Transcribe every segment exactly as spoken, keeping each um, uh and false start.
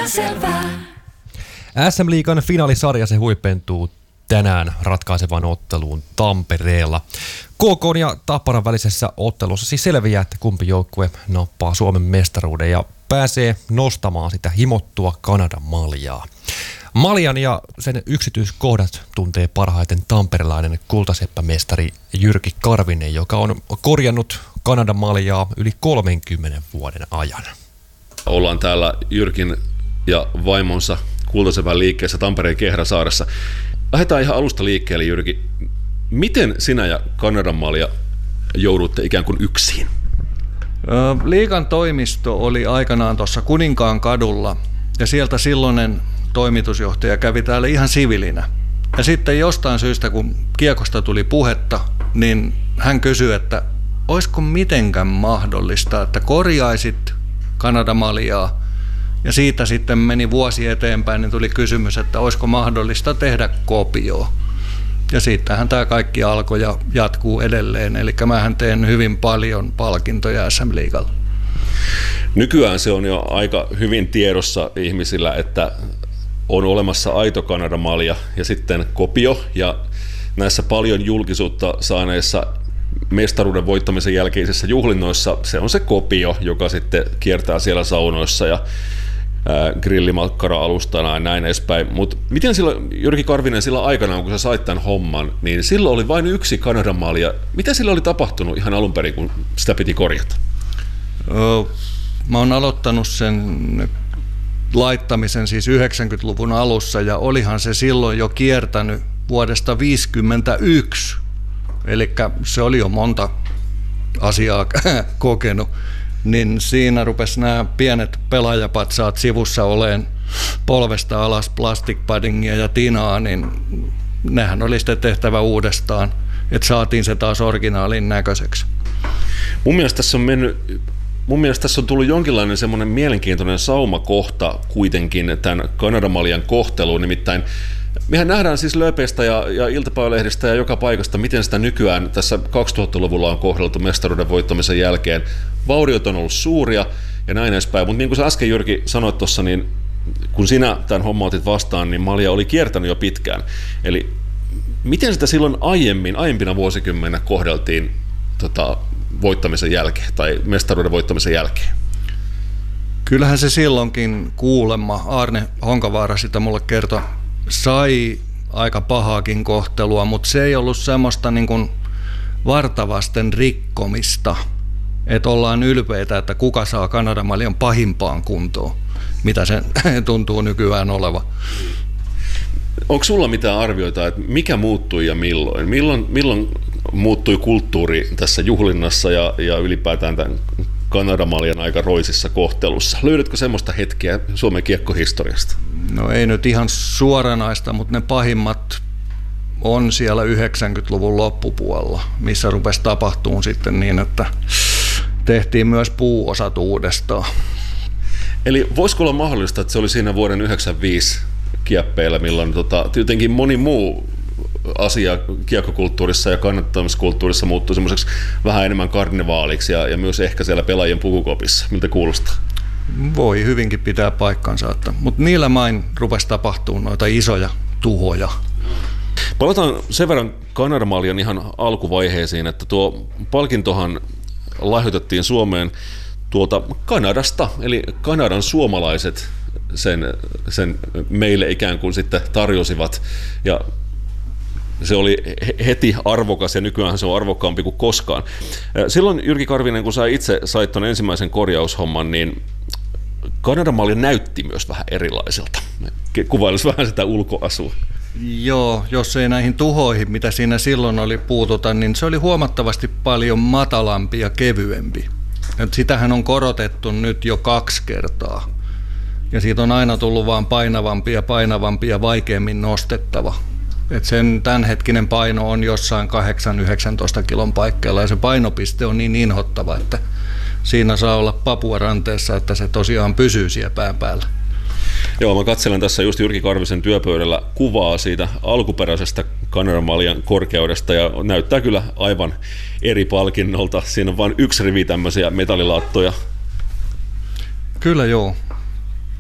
S M-liigan finaalisarja se huipentuu tänään ratkaisevan otteluun Tampereella. K K:n ja Tapparan välisessä ottelussa siis selviää, että kumpi joukkue nappaa Suomen mestaruuden ja pääsee nostamaan sitä himottua Kanadan maljaa. Maljan ja sen yksityiskohdat tuntee parhaiten tamperelainen kultaseppämestari Jyrki Karvinen, joka on korjannut Kanadan maljaa yli kolmenkymmenen vuoden ajan. Ollaan täällä Jyrkin ja vaimonsa Kultasepän liikkeessä Tampereen Kehräsaaressa. Lähdetään ihan alusta liikkeelle, Jyrki. Miten sinä ja Kanadan malja joudutte ikään kuin yksin? Liigan toimisto oli aikanaan tuossa Kuninkaan kadulla ja sieltä silloinen toimitusjohtaja kävi täällä ihan sivilinä. Ja sitten jostain syystä, kun kiekosta tuli puhetta, niin hän kysyi, että olisiko mitenkään mahdollista, että korjaisit Kanadan maljaa. Ja siitä sitten meni vuosi eteenpäin, niin tuli kysymys, että olisiko mahdollista tehdä kopio. Ja siitähän tämä kaikki alkoi ja jatkuu edelleen. Eli mähän teen hyvin paljon palkintoja S M-liigalla. Nykyään se on jo aika hyvin tiedossa ihmisillä, että on olemassa aito Kanadan malja ja sitten kopio. Ja näissä paljon julkisuutta saaneissa mestaruuden voittamisen jälkeisissä juhlinnoissa se on se kopio, joka sitten kiertää siellä saunoissa ja grillimakkara-alustana ja näin edespäin. Mutta miten silloin, Jyrki Karvinen, silloin aikanaan, kun sä sait tämän homman, niin silloin oli vain yksi Kanadan malja. Mitä sillä oli tapahtunut ihan alun perin, kun sitä piti korjata? Mä oon aloittanut sen laittamisen siis yhdeksänkymmentäluvun alussa ja olihan se silloin jo kiertänyt vuodesta viisikymmentäyksi. Eli se oli jo monta asiaa kokenut. Niin siinä rupesi nämä pienet pelaajapatsaat sivussa oleen polvesta alas plastikpaddingia ja tinaa, niin nehän oli sitten tehtävä uudestaan, että saatiin se taas originaalin näköiseksi. Mun mielestä tässä on mennyt, mun mielestä tässä on tullut jonkinlainen semmoinen mielenkiintoinen saumakohta kuitenkin tämän Kanadan maljan kohteluun, nimittäin mehän nähdään siis lööpeistä ja, ja iltapäivälehdistä ja joka paikasta, miten sitä nykyään tässä kaksituhattaluvulla on kohdeltu mestaruuden voittamisen jälkeen. Vauriot on ollut suuria ja näin edespäin, mutta niin kuin sä äsken, Jyrki, sanoit tuossa, niin kun sinä tämän homman otit vastaan, niin malja oli kiertänyt jo pitkään. Eli miten sitä silloin aiemmin, aiempina vuosikymmeninä kohdeltiin tota, voittamisen jälkeen tai mestaruuden voittamisen jälkeen? Kyllähän se silloinkin kuulemma, Arne Honkavaara sitä mulle kertoi, sai aika pahaakin kohtelua, mutta se ei ollut semmoista niin kuin vartavasten rikkomista, että ollaan ylpeitä, että kuka saa Kanadan maljan pahimpaan kuntoon, mitä se tuntuu nykyään oleva. Onko sulla mitään arvioita, että mikä muuttui ja milloin? Milloin, milloin muuttui kulttuuri tässä juhlinnassa ja, ja ylipäätään tämän Kanadan maljan aika roisissa kohtelussa? Löydätkö semmoista hetkeä Suomen kiekkohistoriasta? No ei nyt ihan suoranaista, mutta ne pahimmat on siellä yhdeksänkymmentäluvun loppupuolella, missä rupesi tapahtumaan sitten niin, että tehtiin myös puuosat uudestaan. Eli voisiko olla mahdollista, että se oli siinä vuoden yhdeksänkymmentäviisi kieppeillä, milloin tota, jotenkin moni muu asia kiekkokulttuurissa ja kannattamiskulttuurissa muuttui semmoiseksi vähän enemmän karnevaaliksi ja, ja myös ehkä siellä pelaajien pukukopissa. Miltä kuulostaa? Voi hyvinkin pitää paikkansa, mutta niillä main rupesi tapahtumaan noita isoja tuhoja. Palataan sen verran Kanadan maljan ihan alkuvaiheisiin, että tuo palkintohan lahjoitettiin Suomeen tuolta Kanadasta, eli Kanadan suomalaiset sen, sen meille ikään kuin sitten tarjosivat, ja se oli heti arvokas ja nykyään se on arvokkaampi kuin koskaan. Silloin, Jyrki Karvinen, kun sä itse sait ton ensimmäisen korjaushomman, niin Kanadan malja näytti myös vähän erilaiselta. Kuvailisi vähän sitä ulkoasua. Joo, jos ei näihin tuhoihin, mitä siinä silloin oli puututa, niin se oli huomattavasti paljon matalampi ja kevyempi. Et sitähän on korotettu nyt jo kaksi kertaa. Ja siitä on aina tullut vaan painavampi ja painavampi ja vaikeammin nostettava. Et sen tämänhetkinen paino on jossain kahdeksan yhdeksäntoista kilon paikkeilla ja se painopiste on niin inhottava, että siinä saa olla papua ranteessa, että se tosiaan pysyy siellä pään päällä. Joo, mä katselen tässä just Jyrki Karvisen työpöydällä kuvaa siitä alkuperäisestä Kanadan maljan korkeudesta ja näyttää kyllä aivan eri palkinnolta. Siinä on vain yksi rivi tämmöisiä metallilaattoja. Kyllä joo.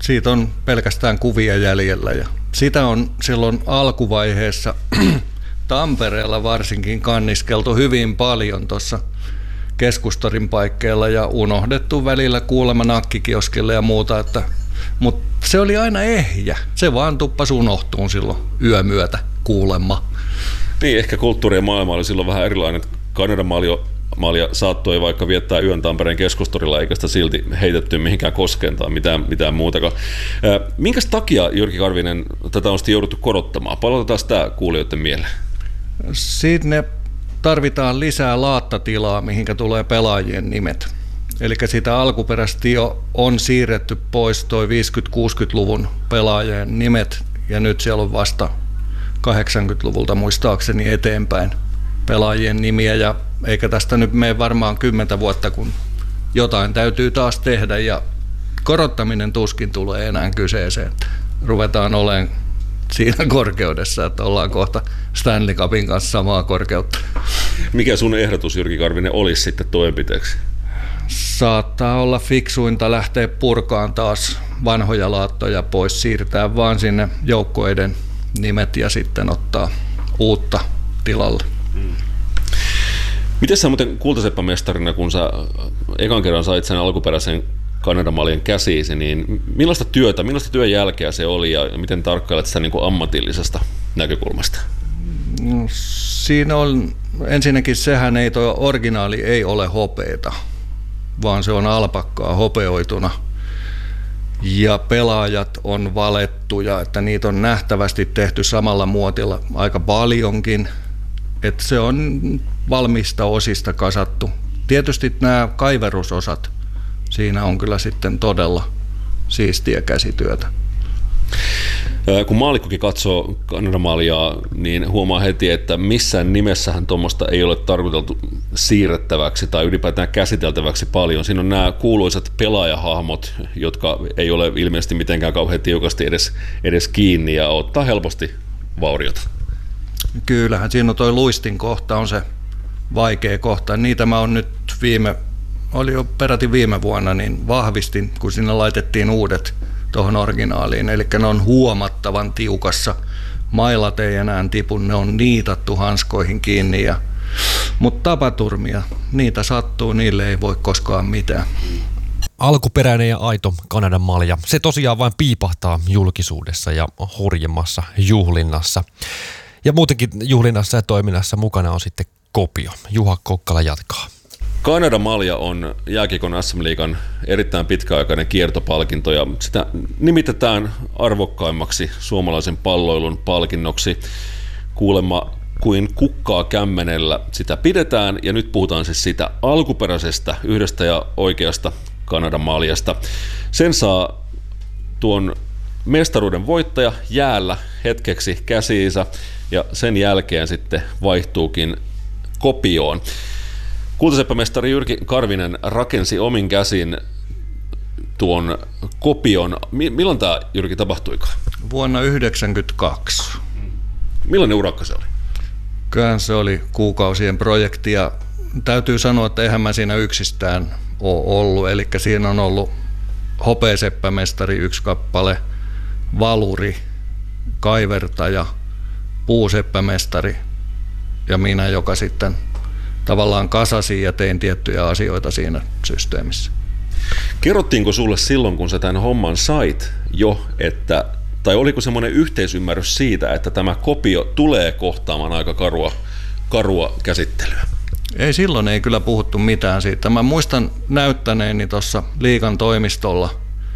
Siitä on pelkästään kuvia jäljellä ja sitä on silloin alkuvaiheessa Tampereella varsinkin kanniskeltu hyvin paljon tuossa Keskustorin paikkeilla ja unohdettu välillä kuulemma nakkikioskille ja muuta, että, mutta se oli aina ehjä. Se vaan tuppasi unohtuun silloin yömyötä kuulemma. Niin, ehkä kulttuuri ja maailma oli silloin vähän erilainen. Kanadan malja saattoi vaikka viettää yön Tampereen Keskustorilla, eikä sitä silti heitetty mihinkään koskeen tai mitään, mitään muutakaan. Minkäs takia, Jyrki Karvinen, tätä on sitten jouduttu korottamaan? Palautetaan tämä kuulijoiden mieleen. Sinne tarvitaan lisää laattatilaa, mihinkä tulee pelaajien nimet. Eli sitä alkuperäisesti jo on siirretty pois toi viisikymmentä-kuusikymmentäluvun pelaajien nimet, ja nyt siellä on vasta kahdeksankymmentäluvulta muistaakseni eteenpäin pelaajien nimiä, ja eikä tästä nyt mene varmaan kymmentä vuotta, kun jotain täytyy taas tehdä, ja korottaminen tuskin tulee enää kyseeseen. Ruvetaan olemaan siinä korkeudessa, että ollaan kohta Stanley Cupin kanssa samaa korkeutta. Mikä sun ehdotus, Jyrki Karvinen, olisi sitten toimenpiteeksi? Saattaa olla fiksuinta lähteä purkaan taas vanhoja laattoja pois, siirtää vaan sinne joukkueiden nimet ja sitten ottaa uutta tilalle. Hmm. Miten sä muuten kultaseppämestarina, kun sä ekan kerran sait sen alkuperäisen Kanadan maljan käsiisi, niin millaista työtä, millaista työn jälkeä se oli ja miten tarkkailet sitä niin kuin ammatillisesta näkökulmasta? No, siinä on ensinnäkin sehän ei, tuo originaali ei ole hopeeta, vaan se on alpakkaa hopeoituna. Ja pelaajat on valettuja, että niitä on nähtävästi tehty samalla muotilla aika paljonkin, että se on valmista osista kasattu. Tietysti nämä kaiverusosat, siinä on kyllä sitten todella siistiä käsityötä. Kun maallikkokin katsoo Kanadan maljaa, niin huomaa heti, että missään nimessähän tuommoista ei ole tarkoiteltu siirrettäväksi tai ylipäätään käsiteltäväksi paljon. Siinä on nämä kuuluisat pelaajahahmot, jotka ei ole ilmeisesti mitenkään kauhean tiukasti edes, edes kiinni ja ottaa helposti vauriota. Kyllähän siinä on toi luistin kohta, on se vaikea kohta. Niitä mä oon nyt viime, oli jo peräti viime vuonna, niin vahvistin, kun sinne laitettiin uudet tuohon originaaliin. Eli ne on huomattavan tiukassa. Mailat ei enää tipu, ne on niitattu hanskoihin kiinni. Ja, mutta tapaturmia, niitä sattuu, niille ei voi koskaan mitään. Alkuperäinen ja aito Kanadan malja, se tosiaan vain piipahtaa julkisuudessa ja hurjemmassa juhlinnassa. Ja muutenkin juhlinnassa ja toiminnassa mukana on sitten kopio. Juha Kokkala jatkaa. Kanadan malja on jääkiekon S M-liigan erittäin pitkäaikainen kiertopalkinto ja sitä nimitetään arvokkaimmaksi suomalaisen palloilun palkinnoksi. Kuulemma kuin kukkaa kämmenellä sitä pidetään ja nyt puhutaan siis sitä alkuperäisestä yhdestä ja oikeasta Kanadan maljasta. Sen saa tuon mestaruuden voittaja jäällä hetkeksi käsiinsä ja sen jälkeen sitten vaihtuukin kopioon. Kultaseppämestari Jyrki Karvinen rakensi omin käsin tuon kopion. Milloin tämä, Jyrki, tapahtuikaan? Vuonna yhdeksänkymmentäkaksi. Millainen urakka se oli? Kyllähän se oli kuukausien projekti ja täytyy sanoa, että eihän mä siinä yksistään ole ollut. Eli siinä on ollut hopeaseppämestari yksi kappale, valuri, kaivertaja, puuseppämestari ja minä, joka sitten tavallaan kasasin ja tein tiettyjä asioita siinä systeemissä. Kerrottiinko sulle silloin, kun sä tämän homman sait jo, että, tai oliko semmoinen yhteisymmärrys siitä, että tämä kopio tulee kohtaamaan aika karua, karua käsittelyä? Ei, silloin ei kyllä puhuttu mitään siitä. Mä muistan näyttäneeni tuossa liigan toimistolla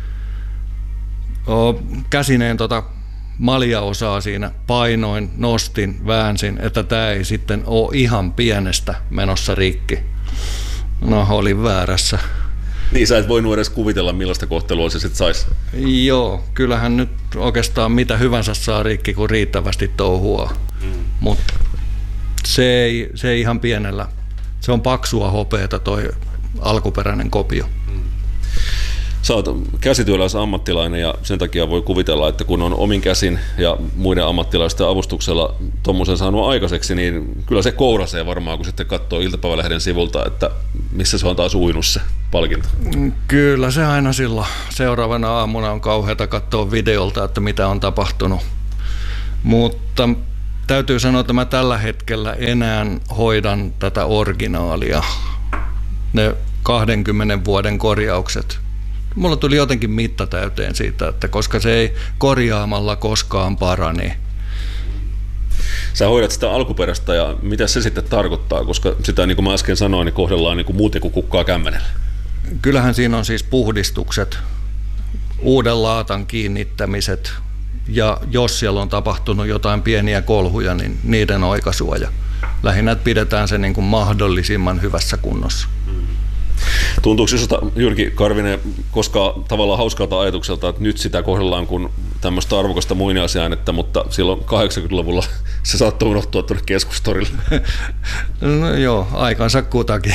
käsineen tota maljaosaa siinä, painoin, nostin, väänsin, että tämä ei sitten ole ihan pienestä menossa rikki. No, olin väärässä. Niin, sä et voinut edes kuvitella, millaista kohtelua se sitten saisi. Joo, kyllähän nyt oikeastaan mitä hyvänsä saa rikki, kun riittävästi touhua. Mm. Mutta se ei, se ei ihan pienellä. Se on paksua hopeeta toi alkuperäinen kopio. Mm. Sä oot käsityöläisammattilainen ja sen takia voi kuvitella, että kun on omin käsin ja muiden ammattilaisten avustuksella tuommoisen saanut aikaiseksi, niin kyllä se kourasee varmaan, kun sitten katsoo iltapäivälehden sivulta, että missä se on taas uinut se palkinto? Kyllä se aina silloin seuraavana aamuna on kauheata katsoa videolta, että mitä on tapahtunut. Mutta täytyy sanoa, että mä tällä hetkellä enää hoidan tätä originaalia. Ne kahdenkymmenen vuoden korjaukset. Mulla tuli jotenkin mitta täyteen siitä, että koska se ei korjaamalla koskaan parani. Sä hoidat sitä alkuperäistä ja mitä se sitten tarkoittaa, koska sitä niin kuin mä äsken sanoin, niin kohdellaan niin kuin muuten kuin kukkaa kämmenellä. Kyllähän siinä on siis puhdistukset, uuden laatan kiinnittämiset ja jos siellä on tapahtunut jotain pieniä kolhuja, niin niiden oikaisuja. Lähinnä pidetään se niin kuin mahdollisimman hyvässä kunnossa. Tuntuuko sinusta, Jyrki Karvinen, koskaan tavallaan hauskalta ajatukselta, että nyt sitä kohdellaan kuin tämmöistä arvokasta muinaisjäännettä, mutta silloin kahdeksankymmentäluvulla se saattoi unohtua tuonne Keskustorille? No joo, aikansa kutakin.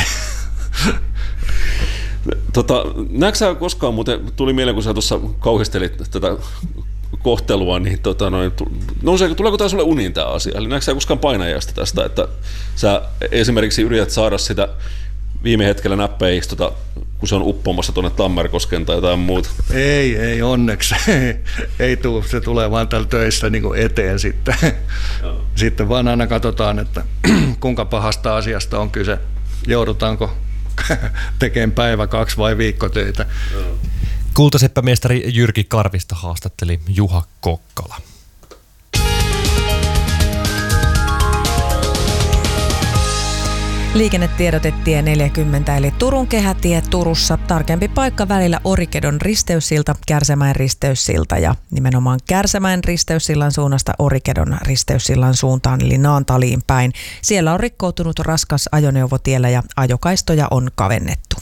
Tota, näetkö sä koskaan, muuten tuli mieleen, kun sä tuossa kauhistelit tätä kohtelua, niin tota noin, nouseeko, tuleeko tämä sulle uniin tämä asia? Eli näetkö sä koskaan painajasta tästä, että sä esimerkiksi yrität saada sitä viime hetkellä näppäin tota, kun se on uppomassa tuonne Tammerkosken tai jotain muuta? Ei, ei onneksi. ei tule, se tulee vaan täällä töissä niin kuin eteen sitten. Joo. Sitten vaan aina katsotaan, että kuinka pahasta asiasta on kyse. Joudutaanko tekemään päivä, kaksi vai viikkotöitä. Joo. Kultaseppämestari Jyrki Karvista haastatteli Juha Kokkala. Liikennetiedotetie neljäkymmentä eli Turun kehätie Turussa. Tarkempi paikka välillä Orikedon risteyssilta, Kärsämäen risteyssilta ja nimenomaan Kärsämäen risteyssillan suunnasta Orikedon risteyssillan suuntaan eli Naantaliin päin. Siellä on rikkoutunut raskas ajoneuvo tiellä ja ajokaistoja on kavennettu.